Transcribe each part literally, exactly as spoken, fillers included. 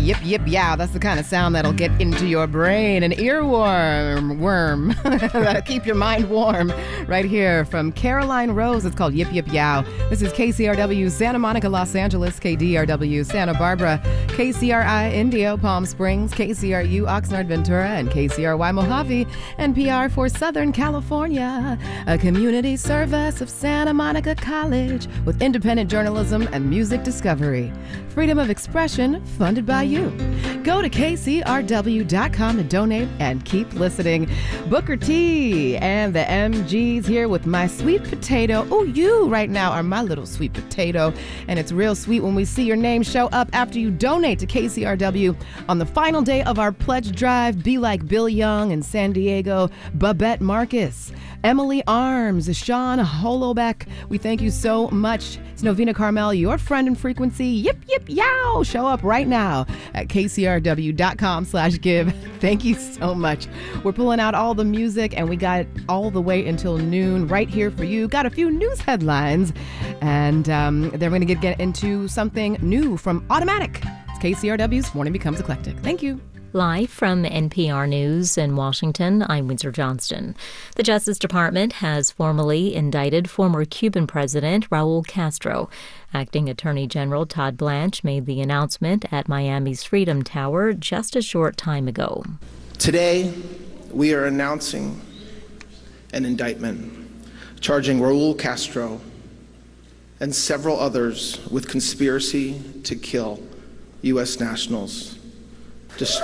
Yip, yip, yow. That's the kind of sound that'll get into your brain. An earworm worm that'll keep your mind warm. Right here from Caroline Rose. It's called Yip, yip, yow. This is K C R W Santa Monica, Los Angeles, K D R W Santa Barbara, K C R I Indio, Palm Springs, K C R U Oxnard, Ventura, and K C R Y Mojave, N P R for Southern California, a community service of Santa Monica College with independent journalism and music discovery. Freedom of expression funded by you. Go to K C R W dot com to donate and keep listening. Booker T and the M Gs here with My Sweet Potato. Oh, you right now are my little sweet potato. And it's real sweet when we see your name show up after you donate to K C R W on the final day of our pledge drive. Be like Bill Young in San Diego, Babette Marcus, Emily Arms, Sean Holobeck. We thank you so much. It's Novena Carmel, your friend in frequency. Yip, yip, yow. Show up right now at K C R W dot com slash give. Thank you so much. We're pulling out all the music, and we got it all the way until noon right here for you. Got a few news headlines, and um, then we're going to get, get into something new from Automatic. It's K C R W's Morning Becomes Eclectic. Thank you. Live from N P R News in Washington, I'm Windsor Johnston. The Justice Department has formally indicted former Cuban President Raul Castro. Acting Attorney General Todd Blanche made the announcement at Miami's Freedom Tower just a short time ago. Today, we are announcing an indictment charging Raul Castro and several others with conspiracy to kill U S nationals. Just...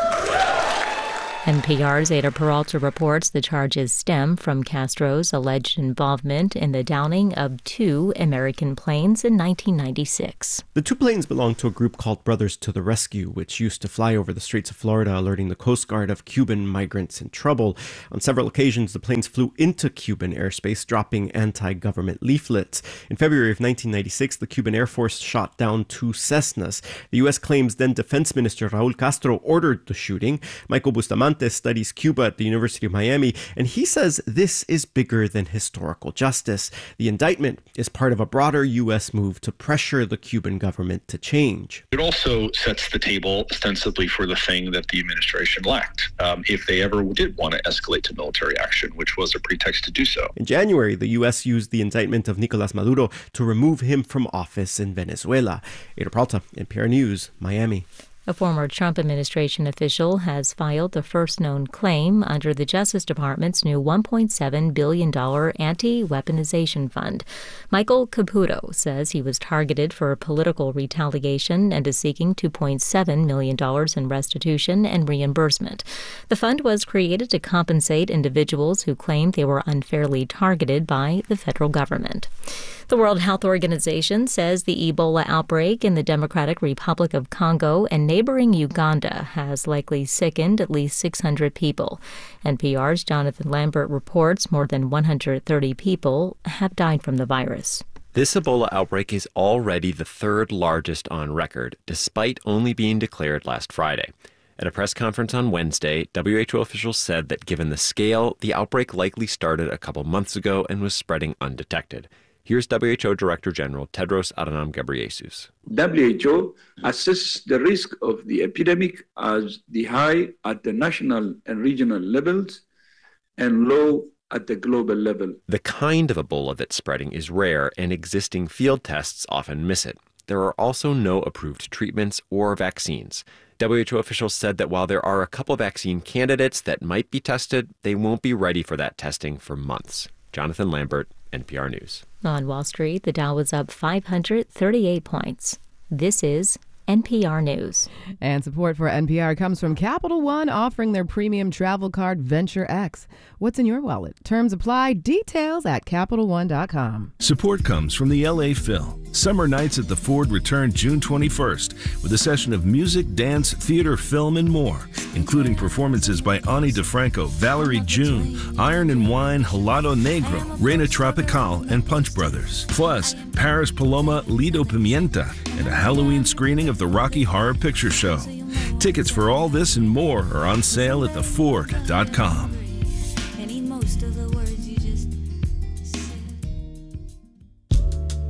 N P R's Ada Peralta reports the charges stem from Castro's alleged involvement in the downing of two American planes in nineteen ninety-six. The two planes belonged to a group called Brothers to the Rescue, which used to fly over the streets of Florida, alerting the Coast Guard of Cuban migrants in trouble. On several occasions, the planes flew into Cuban airspace, dropping anti-government leaflets. In February of nineteen ninety-six, the Cuban Air Force shot down two Cessnas. The U S claims then Defense Minister Raul Castro ordered the shooting. Michael Bustamante studies Cuba at the University of Miami, and he says this is bigger than historical justice. The indictment is part of a broader U S move to pressure the Cuban government to change. It also sets the table ostensibly for the thing that the administration lacked, um, if they ever did want to escalate to military action, which was a pretext to do so. In January, the U S used the indictment of Nicolas Maduro to remove him from office in Venezuela. Ada Peralta, N P R News, Miami. A former Trump administration official has filed the first known claim under the Justice Department's new one point seven billion dollars anti-weaponization fund. Michael Caputo says he was targeted for political retaliation and is seeking two point seven million dollars in restitution and reimbursement. The fund was created to compensate individuals who claimed they were unfairly targeted by the federal government. The World Health Organization says the Ebola outbreak in the Democratic Republic of Congo and neighboring Uganda has likely sickened at least six hundred people. N P R's Jonathan Lambert reports more than one hundred thirty people have died from the virus. This Ebola outbreak is already the third largest on record, despite only being declared last Friday. At a press conference on Wednesday, W H O officials said that given the scale, the outbreak likely started a couple months ago and was spreading undetected. Here's W H O Director General Tedros Adhanom Ghebreyesus. W H O assesses the risk of the epidemic as the high at the national and regional levels and low at the global level. The kind of Ebola that's spreading is rare, and existing field tests often miss it. There are also no approved treatments or vaccines. W H O officials said that while there are a couple vaccine candidates that might be tested, they won't be ready for that testing for months. Jonathan Lambert, N P R News. On Wall Street, the Dow was up five hundred thirty-eight points. This is N P R News. And support for N P R comes from Capital One, offering their premium travel card Venture X. What's in your wallet? Terms apply. Details at Capital One dot com. Support comes from the L A Phil. Summer Nights at the Ford return June twenty-first with a session of music, dance, theater, film, and more, including performances by Ani DeFranco, Valerie June, Iron and Wine, Helado Negro, Reina Tropical, and Punch Brothers. Plus, Paris Paloma, Lido Pimienta, and a Halloween screening of the Rocky Horror Picture Show. Tickets for all this and more are on sale at the ford dot com. I love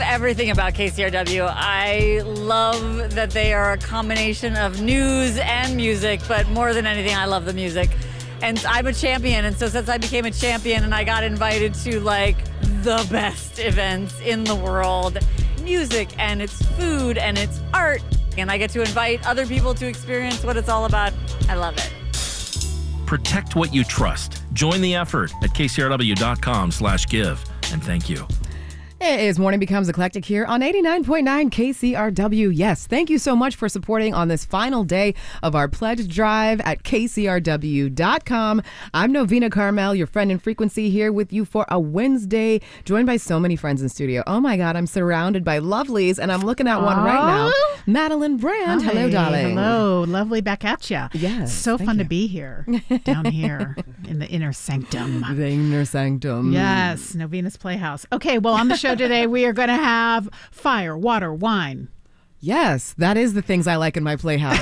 everything about K C R W. I love that they are a combination of news and music, but more than anything, I love the music. And I'm a champion, and so since I became a champion and I got invited to like the best events in the world, music and it's food and it's art, and I get to invite other people to experience what it's all about, I love it. Protect what you trust. Join the effort at k c r w dot com slash give. And thank you. It is Morning Becomes Eclectic here on eighty-nine point nine K C R W. Yes, thank you so much for supporting on this final day of our pledge drive at k c r w dot com. I'm Novena Carmel, your friend in frequency, here with you for a Wednesday, joined by so many friends in studio. Oh my God, I'm surrounded by lovelies, and I'm looking at one right now. Madeline Brand. Hi. Hello, darling. Hello. Lovely back at you. Yes. So fun you. to be here, down here in the inner sanctum. The inner sanctum. Yes, Novena's Playhouse. Okay, well, on the show today, we are going to have fire, water, wine. Yes, that is the things I like in my playhouse.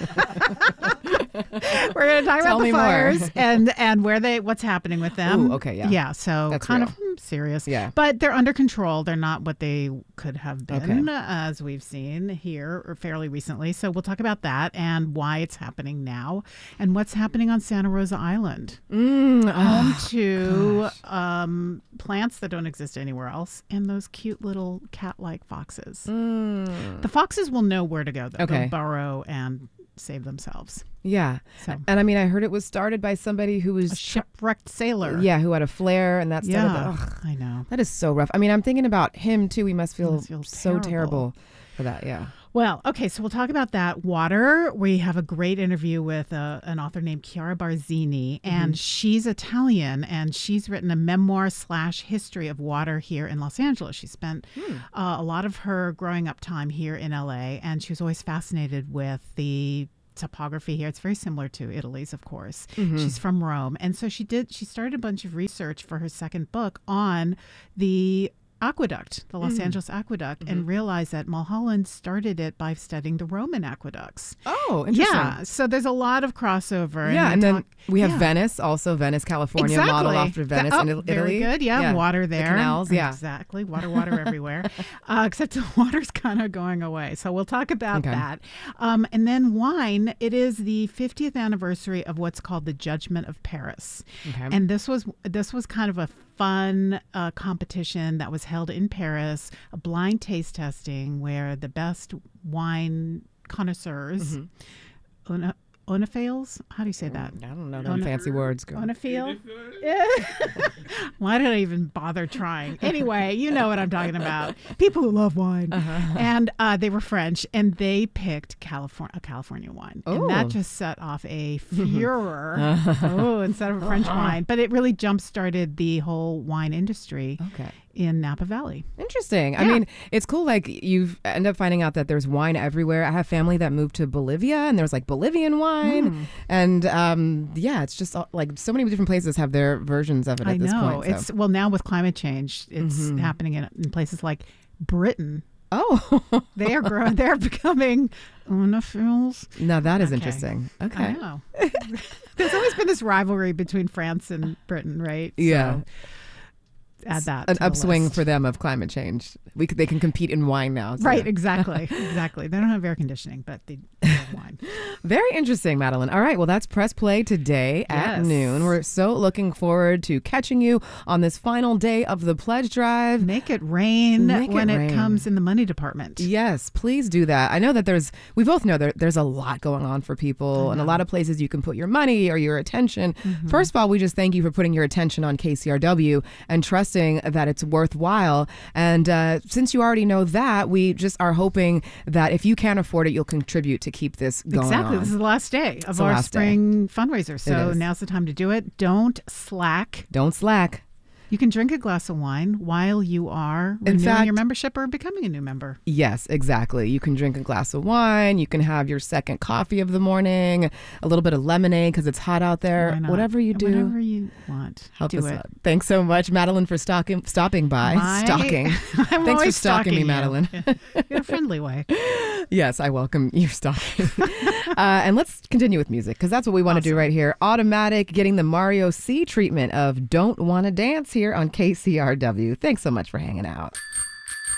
We're going to talk Tell about the me fires more. and and where they what's happening with them. Ooh, okay, yeah. Yeah, so That's kind real. of hmm, serious. Yeah. But they're under control. They're not what they could have been, Okay. as we've seen here or fairly recently. So we'll talk about that and why it's happening now and what's happening on Santa Rosa Island. Mm, Home oh, to um, plants that don't exist anywhere else and those cute little cat-like foxes. mm. The foxes will know where to go, though. Okay. They'll burrow and save themselves. Yeah. So. And I mean, I heard it was started by somebody who was A shipwrecked sailor. Yeah, who had a flare, and that started. Yeah, The, ugh, I know. that is so rough. I mean, I'm thinking about him too. He must feel, must feel so terrible. terrible for that. Yeah. Well, okay, so we'll talk about that. Water. We have a great interview with uh, an author named Chiara Barzini, and Mm-hmm. she's Italian, and she's written a memoir slash history of water here in Los Angeles. She spent Hmm. uh, a lot of her growing up time here in L A, and she was always fascinated with the topography here. It's very similar to Italy's, of course. Mm-hmm. She's from Rome, and so she did. She started a bunch of research for her second book on the aqueduct, the Los Mm. Angeles aqueduct, Mm-hmm. and realized that Mulholland started it by studying the Roman aqueducts. Oh, interesting. Yeah, so there's a lot of crossover. Yeah, we and then talk- we have yeah. Venice, also Venice, California, Exactly. modeled after Venice The- in oh, Il- Italy. Very good. Yeah, water The there. canals, yeah. Exactly. Water, water everywhere. Uh, except the water's kind of going away. So we'll talk about Okay. that. Um, and then wine. It is the fiftieth anniversary of what's called the Judgment of Paris. Okay. And this was this was kind of a fun uh, competition that was held in Paris, a blind taste testing where the best wine connoisseurs, Mm-hmm. ona- onophiles, how do you say that? I don't know them Ona- fancy words. Girl. Onophile? Yeah. Why did I even bother trying? Anyway, you know what I'm talking about. People who love wine. Uh-huh. And uh, they were French, and they picked California, a California wine. And that Oh. just set off a furor. Oh, instead of a French wine. But it really jump-started the whole wine industry Okay. in Napa Valley. Interesting. I Yeah. mean, it's cool. Like you end up finding out that there's wine everywhere. I have family that moved to Bolivia, and there's like Bolivian wine, Mm. and um, yeah, it's just all, like so many different places have their versions of it at I this know. point. so. It's well, now with climate change, it's Mhm. happening in, in places like Britain. Oh, They are growing. They're becoming onophiles. now that is Okay. interesting. Okay. I know. There's always been this rivalry between France and Britain, right? Yeah. So add that. An to the upswing list. for them of climate change. We could, they can compete in wine now. so Right, yeah. exactly. Exactly. They don't have air conditioning, but they they have wine. Very interesting, Madeline. All right, well, that's Press Play today at Yes. noon. We're so looking forward to catching you on this final day of the pledge drive. Make it rain Make it when it, rain. comes in the money department. Yes, please do that. I know that there's, we both know there, there's a lot going on for people and a lot of places you can put your money or your attention. Mm-hmm. First of all, we just thank you for putting your attention on K C R W and trusting that it's worthwhile. And uh, since you already know that, we just are hoping that if you can't afford it, you'll contribute to keep this going Exactly. on. This is the last day of the our last day. spring fundraiser. So is. now's the time to do it. Don't slack. Don't slack. You can drink a glass of wine while you are In renewing fact- your membership or becoming a new member. Yes, exactly. You can drink a glass of wine. You can have your second coffee of the morning, a little bit of lemonade because it's hot out there. Why not? Whatever you do. Whatever you want. Help do us it. out. Thanks so much, Madeline, for stalking, stopping by. My- Stalking. I'm Thanks for always stalking me, you. Madeline. In a friendly way. Yes, I welcome your stalking. uh, and let's continue with music because that's what we want to do right here. Automatic getting the Mario C treatment of Don't Wanna Dance here on K C R W. Thanks so much for hanging out.